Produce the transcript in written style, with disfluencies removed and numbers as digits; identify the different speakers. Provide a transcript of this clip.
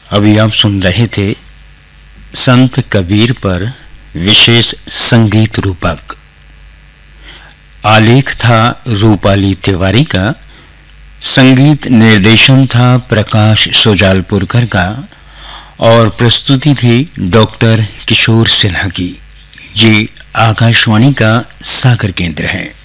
Speaker 1: अभी आप सुन रहे थे संत कबीर पर विशेष संगीत रूपक। आलेख था रूपाली तिवारी का, संगीत निर्देशन था प्रकाश सुजालपुरकर का और प्रस्तुति थी डॉक्टर किशोर सिन्हा की। ये आकाशवाणी का सागर केंद्र है।